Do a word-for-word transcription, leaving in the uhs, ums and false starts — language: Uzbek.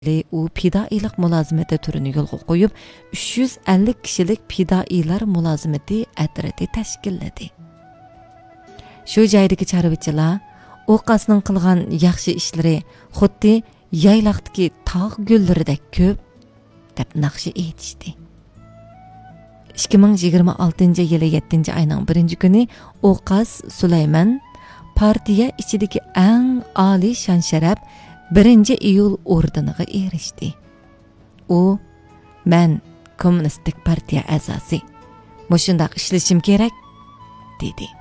u fidoilik mulozimati turini yo'lga qo'yib, uch yuz ellik kishilik fidoilar mulozimati atrati tashkilladi. Shu joydagi chorvachilar Oqasning qilgan yaxshi ishlari xuddi yayloqdagi tog' gullaridek ko'p deb naqshi aytishdi. ikki ming yigirma oltinchi yili yettinchi oyning birinchi kuni Oqas Sulaymon partiya ichidagi eng oliy shon-sharaf birinchi iyul ordeniga erishdi. U "Men kommunistik partiya a'zosi. Mushundaq ishlashim kerak" dedi.